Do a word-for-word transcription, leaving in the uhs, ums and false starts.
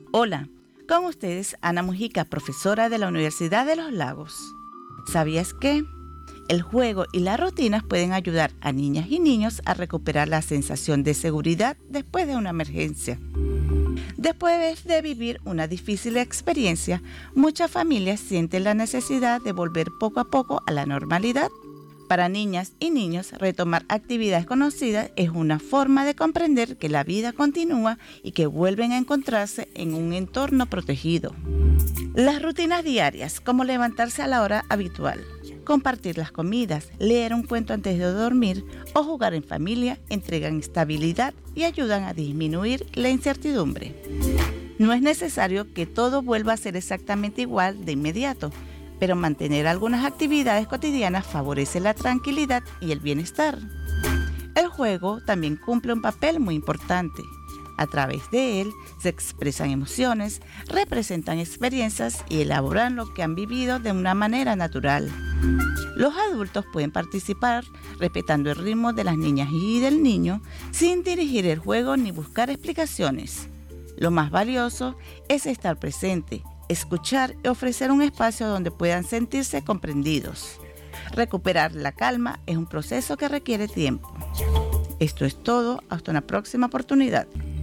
Hola, con ustedes Ana Mujica, profesora de la Universidad de los Lagos. ¿Sabías que el juego y las rutinas pueden ayudar a niñas y niños a recuperar la sensación de seguridad después de una emergencia? Después de vivir una difícil experiencia, muchas familias sienten la necesidad de volver poco a poco a la normalidad. Para niñas y niños, retomar actividades conocidas es una forma de comprender que la vida continúa y que vuelven a encontrarse en un entorno protegido. Las rutinas diarias, como levantarse a la hora habitual, compartir las comidas, leer un cuento antes de dormir o jugar en familia, entregan estabilidad y ayudan a disminuir la incertidumbre. No es necesario que todo vuelva a ser exactamente igual de inmediato, pero mantener algunas actividades cotidianas favorece la tranquilidad y el bienestar. El juego también cumple un papel muy importante. A través de él se expresan emociones, representan experiencias y elaboran lo que han vivido de una manera natural. Los adultos pueden participar respetando el ritmo de las niñas y del niño sin dirigir el juego ni buscar explicaciones. Lo más valioso es estar presente, escuchar y ofrecer un espacio donde puedan sentirse comprendidos. Recuperar la calma es un proceso que requiere tiempo. Esto es todo, hasta una próxima oportunidad.